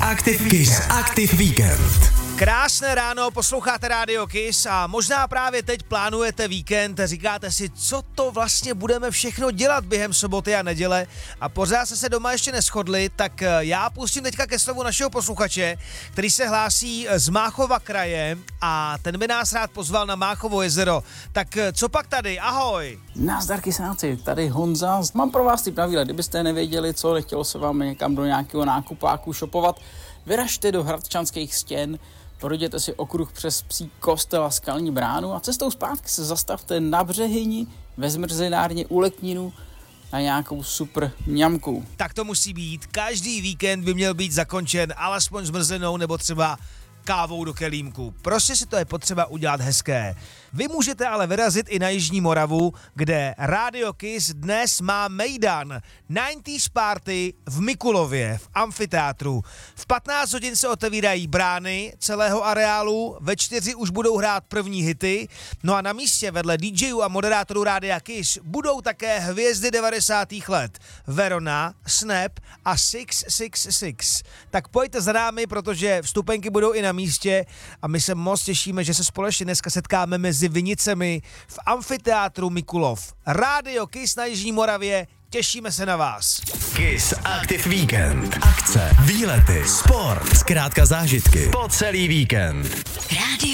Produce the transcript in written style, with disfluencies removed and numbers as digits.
Kiss Active Weekend. Krásné ráno, posloucháte Radio Kiss a možná právě teď plánujete víkend, říkáte si, co to vlastně budeme všechno dělat během soboty a neděle a pořád se doma ještě neshodli, tak já pustím teďka ke slovu našeho posluchače, který se hlásí z Máchova kraje a ten by nás rád pozval na Máchovo jezero. Tak co pak tady? Ahoj! Nazdar kysáci, tady Honza. Mám pro vás tip na výlet, kdybyste nevěděli co, nechtělo se vám někam do nějakého nákupáku shopovat, vyražte do Hradčanských stěn, projděte si okruh přes Psí kostel a Skalní bránu a cestou zpátky se zastavte na Břehyni, ve zmrzenárně u Letninu na nějakou super mňamku. Tak to musí být. Každý víkend by měl být zakončen alespoň zmrzlinou nebo třeba kávou do kelímku. Prostě si to je potřeba udělat hezké. Vy můžete ale vyrazit i na Jižní Moravu, kde Radio Kiss dnes má mejdan 90s party v Mikulově, v amfiteátru. V 15 hodin se otevírají brány celého areálu, ve 4 už budou hrát první hity, no a na místě vedle DJů a moderátorů Rádia Kiss budou také hvězdy 90. let. Verona, Snap a 666. Tak pojďte za námi, protože vstupenky budou i na místě a my se moc těšíme, že se společně dneska setkáme mezi Vinicemi v amfiteátru Mikulov. Radio Kiss na Jižní Moravě, těšíme se na vás. Kiss Active Weekend. Akce, výlety, sport, zkrátka zážitky po celý víkend. Radio